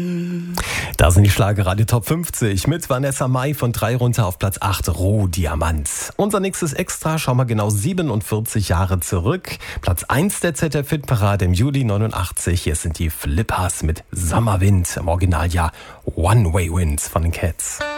Da sind die Schlagerradio Top 50 mit Vanessa Mai von 3 runter auf Platz 8, Rohdiamant. Unser nächstes Extra, schauen wir genau 47 Jahre zurück. Platz 1 der ZDF-Hitparade im Juli 89. Hier sind die Flippers mit Sommerwind, im Originaljahr One Way Winds von den Cats.